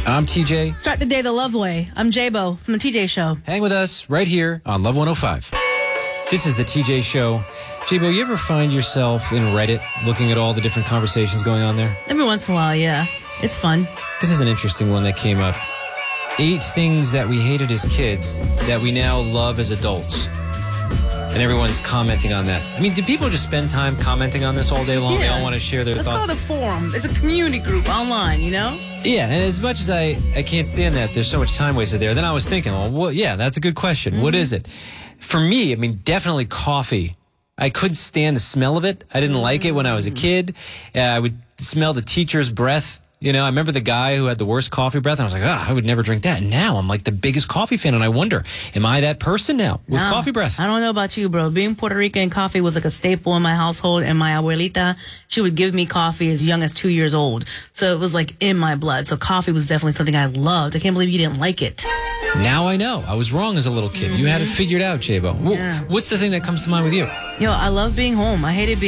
I'm TJ. Start the day the love way. I'm J-Bo from the TJ Show. Hang with us right here on Love 105. This is the TJ Show. J-Bo, you ever find yourself in Reddit looking at all the different conversations going on there? Every once in a while, yeah. It's fun. This is an interesting one that came up. 8 things that we hated as kids that we now love as adults. And everyone's commenting on that. I mean, do people just spend time commenting on this all day long? Yeah. They all want to share their Let's thoughts. call it a forum. It's a community group online, you know? Yeah, and as much as I can't stand that, there's so much time wasted there. Then I was thinking, well, yeah, that's a good question. Mm-hmm. What is it? For me, I mean, definitely coffee. I couldn't stand the smell of it. I didn't like it when I was a kid. I would smell the teacher's breath. You know, I remember the guy who had the worst coffee breath, and I was like, I would never drink that. And now I'm like the biggest coffee fan, and I wonder, am I that person now with coffee breath? I don't know about you, bro. Being Puerto Rican, coffee was like a staple in my household, and my abuelita, she would give me coffee as young as 2 years old. So it was like in my blood. So coffee was definitely something I loved. I can't believe you didn't like it. Now I know. I was wrong as a little kid. You had it figured out, J-Bo. Yeah. What's the thing that comes to mind with you? Yo, I love being home. I hated being